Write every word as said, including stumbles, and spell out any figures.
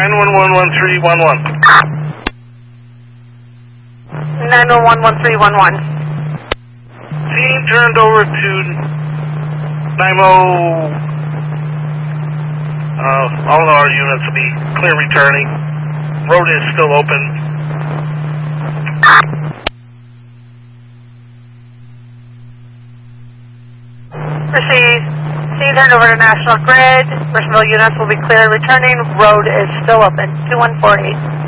nine one one one three one one. nine one one one three one one. Team turned over to N Y M O. Uh, all of our units will be clear returning. Road is still open. Proceed. Team turned over to National Grid. Rushville units will be clear returning. Road is still open. two one four eight.